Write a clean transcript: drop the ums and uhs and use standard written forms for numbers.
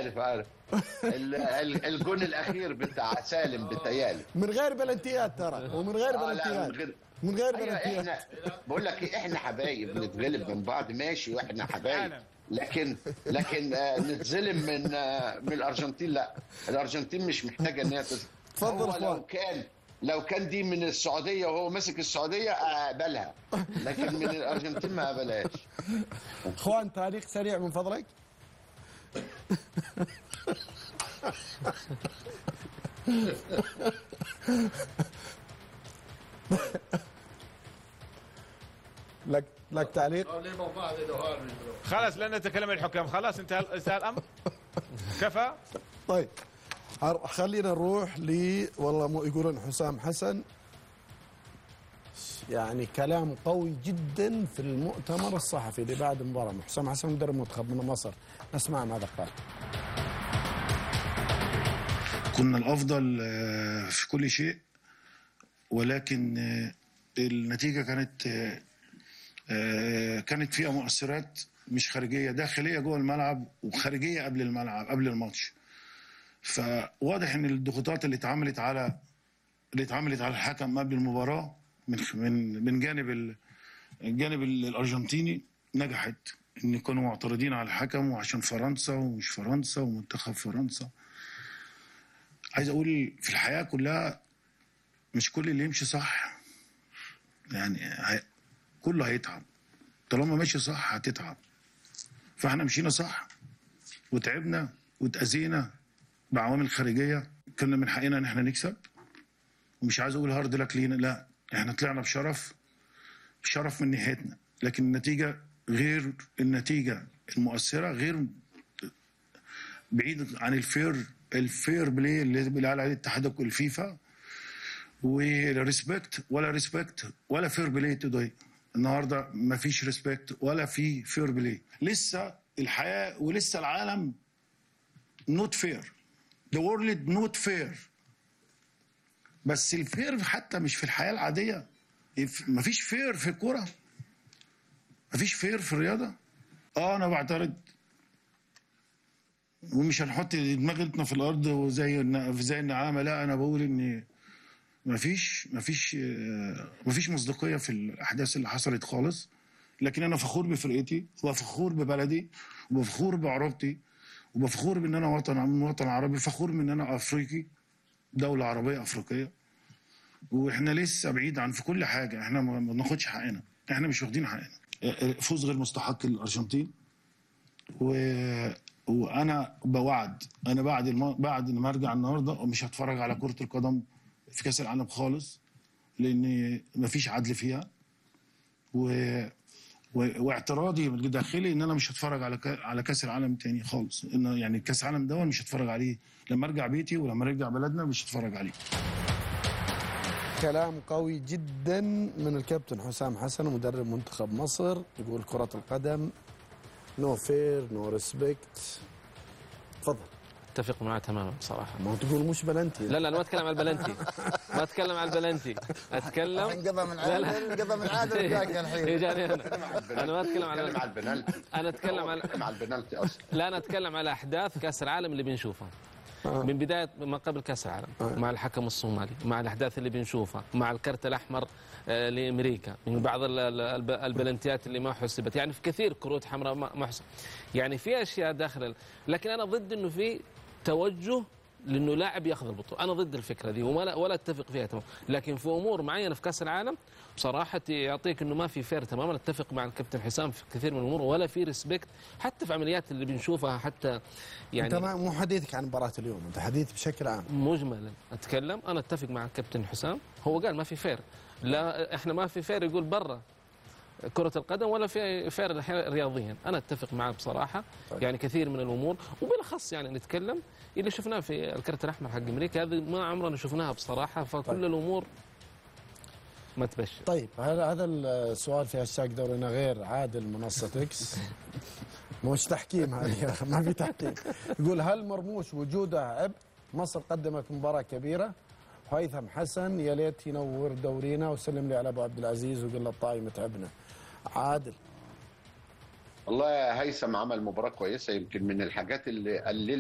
عارف الجون الاخير بتاع سالم بتهيألي من غير بلنتيات ترى، ومن غير لا بلنتيات، من غير أيوة بلنتيات. احنا بقول لك ايه، احنا حبايب نتغلب من بعض ماشي واحنا حبايب، لكن نتظلم من الارجنتين لا. الارجنتين مش محتاجه ان هي تفضل هو اخوان. لو كان دي من السعوديه وهو ماسك السعوديه اقبلها، لكن من الارجنتين ما اقبلهاش. اخوان تعليق سريع من فضلك. لك تعليق؟ خلاص لن نتكلم الحكام، خلاص انتهى الامر. كفى. طيب خلينا نروح والله يقولون حسام حسن يعني كلام قوي جدا في المؤتمر الصحفي اللي بعد المباراة. حسام حسن مدرب منتخب من مصر، نسمع ماذا قال. كنا الافضل في كل شيء، ولكن النتيجة كانت فيها مؤثرات مش خارجية، داخلية جوه الملعب وخارجية قبل الملعب قبل الماتش. فواضح ان الضغوطات اللي اتعملت على الحكم قبل المباراة من جانب الجانب الارجنتيني نجحت، ان كانوا معترضين على الحكم وعشان فرنسا ومش فرنسا ومنتخب فرنسا. عايز اقول في الحياة كلها مش كل اللي يمشي صح يعني كله هيتعب، طالما ماشي صح هتتعب. فاحنا مشينا صح وتعبنا واتأذينا بعوامل خارجية، كنا من حقنا ان احنا نكسب. ومش عايز اقول هارد لك لينا، لا احنا طلعنا بشرف من ناحيتنا، لكن النتيجة غير النتيجة المؤثرة، غير بعيد عن الفير بلاي اللي قال عليه الاتحاد والفيفا، وريسبكت ولا فير بلاي توداي. النهارده مفيش ريسبكت ولا في فير بلاي. لسه الحياة ولسه العالم نوت فير، ذا وورلد نوت فير. بس الفير حتى مش في الحياة العادية، مفيش فير في الكورة، مفيش فير في الرياضة. انا بعترض ومش هنحط دماغنا في الارض وزي النعامة، لا انا بقول ان مفيش مصداقية في الاحداث اللي حصلت خالص. لكن انا فخور بفرقتي وفخور ببلدي وفخور بعروبتي وبفخور بان انا وطن عربي، فخور بان انا افريقي، دولة عربية افريقية. واحنا لسه بعيد عن في كل حاجة، احنا ما بناخدش حقنا، احنا مش واخدين حقنا. فوز غير مستحق للارجنتين، وانا بوعد انا بعد ما ارجع النهارده مش هتفرج على كرة القدم في كاس العالم خالص، لان مفيش عدل فيها. واعتراضي داخلي ان انا مش هتفرج على كاس العالم تاني خالص، ان يعني كاس العالم ده مش هتفرج عليه لما ارجع بيتي ولما ارجع بلدنا مش هتفرج عليه. كلام قوي جدا من الكابتن حسام حسن مدرب منتخب مصر، يقول كرة القدم نو فير نو ريسبكت. تفضل. اتفق معاه تماما بصراحه. ما تقول مش بلنتي. لا انا ما اتكلم عن البلنتي، ما اتكلم عن البلنتي، اتكلم انقضى من عادل جاك الحين. جاني انا ما اتكلم على البنالتي، انا اتكلم على البنالتي اصلا. لا انا اتكلم على احداث كاس العالم اللي بنشوفها من بدايه ما قبل كاس العالم، مع الحكم الصومالي، مع الاحداث اللي بنشوفها، مع الكرت الاحمر لامريكا، من بعض البلنتيات اللي ما حسبت، يعني في كثير كروت حمراء ما حسب، يعني في اشياء داخل. لكن انا ضد انه في توجه لانه لاعب ياخذ البطوله، انا ضد الفكره دي ولا اتفق فيها تمام. لكن في امور معينه في كاس العالم بصراحه يعطيك انه ما في فير تماما. اتفق مع الكابتن حسام في كثير من الامور، ولا في ريسبكت حتى في عمليات اللي بنشوفها. حتى يعني انت مو حديثك عن مباراه اليوم، انت حديث بشكل عام مجملا اتكلم. انا اتفق مع الكابتن حسام، هو قال ما في فير، لا احنا ما في فير يقول برا كرة القدم ولا في فير رياضيا. أنا أتفق معه بصراحة. طيب. يعني كثير من الأمور، وبالأخص يعني نتكلم اللي شفناه في الكرت الأحمر حق أمريكا، هذه ما عمرنا شفناها بصراحة. فكل طيب. الأمور ما تبشر. طيب هذا السؤال في هاشتاج دورنا غير عادل منصة اكس. مش تحكيم هذه، ما في تحكيم. يقول هل مرموش وجوده عبء؟ مصر قدمت مباراة كبيرة. هيثم حسن يا ليت ينور دورينا وسلم لي على ابو عبد العزيز وقال له الطاي متعبنا. عادل. والله هيثم عمل مباراة كويسة، يمكن من الحاجات اللي قللت